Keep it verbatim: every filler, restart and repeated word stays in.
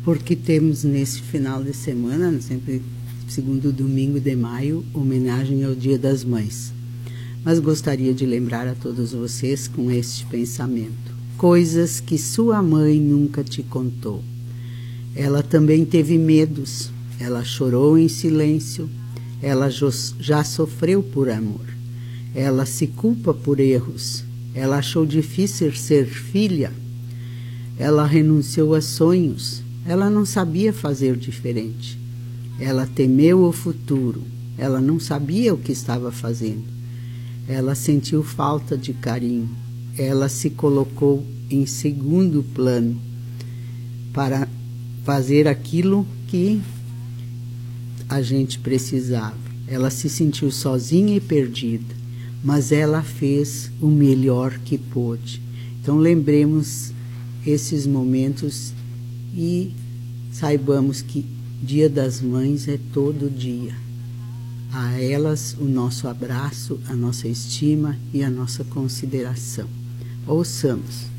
porque temos nesse final de semana, sempre segundo domingo de maio, homenagem ao Dia das Mães. Mas gostaria de lembrar a todos vocês com este pensamento: coisas que sua mãe nunca te contou. Ela também teve medos, ela chorou em silêncio, ela já sofreu por amor, ela se culpa por erros, ela achou difícil ser filha, ela renunciou a sonhos, ela não sabia fazer diferente, ela temeu o futuro, ela não sabia o que estava fazendo, ela sentiu falta de carinho, ela se colocou em segundo plano para fazer aquilo que a gente precisava. Ela se sentiu sozinha e perdida, mas ela fez o melhor que pôde. Então lembremos esses momentos e saibamos que Dia das Mães é todo dia. A elas o nosso abraço, a nossa estima e a nossa consideração. Ouçamos.